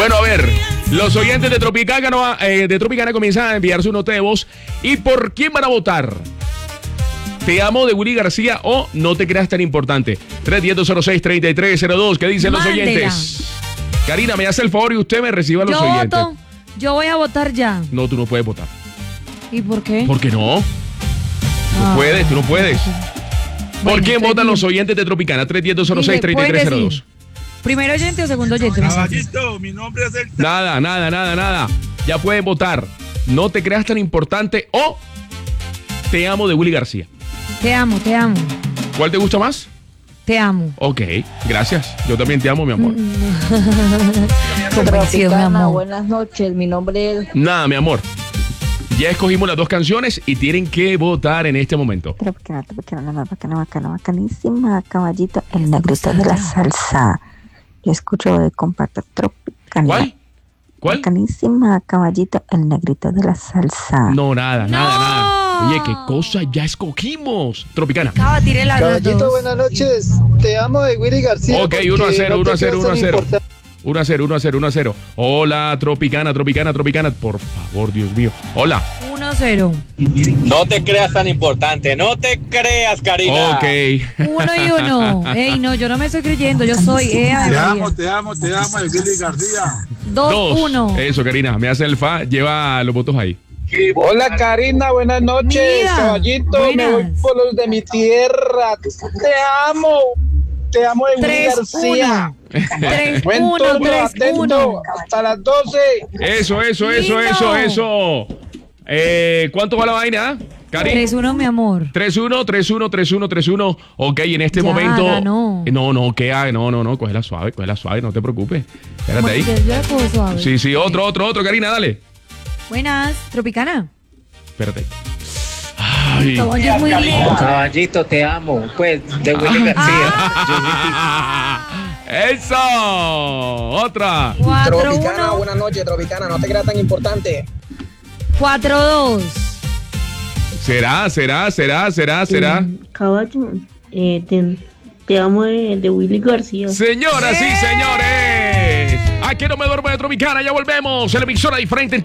Bueno, a ver, los oyentes de Tropicana comienzan a enviar su nota de voz. ¿Y por quién van a votar? Te amo de Willy García o No te creas tan importante. 310-206-3302. ¿Qué dicen los oyentes? Karina, me hace el favor y usted me reciba a los oyentes. Yo voy a votar ya. No, tú no puedes votar. ¿Y por qué? ¿Por qué no? Tú no puedes. ¿Por quién votan los oyentes de Tropicana? 310-206-3302. ¿Primer oyente o segundo oyente? Caballito, mi nombre es el... Nada. Ya pueden votar. No te creas tan importante o Te amo de Willy García. Te amo. ¿Cuál te gusta más? Te amo. Ok, gracias. Yo también te amo, mi amor. Tropicana, buenas noches. Mi nombre es... Nada, mi amor. Ya escogimos las dos canciones y tienen que votar en este momento. Tropicana, bacanísima. Caballito, el negrito de la salsa. Yo escucho de comparto Tropicana. ¿Cuál? Bacanísima, caballito, el negrito de la salsa. No, nada. Oye, qué cosa ya escogimos. Tropicana. Tiré la Caballito, buenas noches. Te amo de Willy García. Ok, 1-0. 1-0. Hola, Tropicana. Por favor, Dios mío. Hola. 1-0. No te creas tan importante. No te creas, Karina. Ok. 1-1. Ey, no, yo no me estoy creyendo. Yo soy Te amo de Willy García. 2-1. Eso, Karina. Me hace el fa. Lleva los votos ahí. Hola, Karina, buenas noches. Mira, Caballito, buenas. me voy por los de mi tierra. Te amo de Willy García. 3-1. Buen turno, atento. Hasta las 12. Eso. ¿Cuánto va la vaina? Cari. 3-1, mi amor. 3-1. Ok, en este Ya momento. ganó. No, cógela suave, no te preocupes. Espérate ahí. Yo la cojo suave. Sí, otro, Karina, dale. Buenas, Tropicana. Espérate. Ay. Caballo es muy lindo. Caballito, te amo. Pues, de Willy García. Eso. Otra. 4-1. buenas noches, Tropicana, no te creas tan importante. 4-2. ¿Será? Caballo, te amo de Willy García. Señoras y señores, aquí no me duermo de Tropicana, ya volvemos. En la emisora diferente en